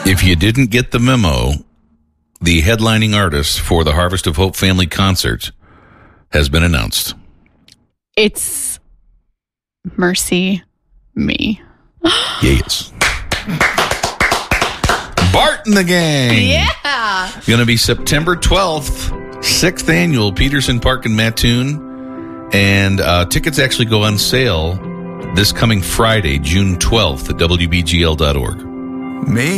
If you didn't get the memo, the headlining artist for the Harvest of Hope Family Concert has been announced. It's Mercy Me. Yes. Bart and the Gang. Yeah. Going to be September 12th, 6th annual Peterson Park in Mattoon. And tickets actually go on sale this coming Friday, June 12th at WBGL.org.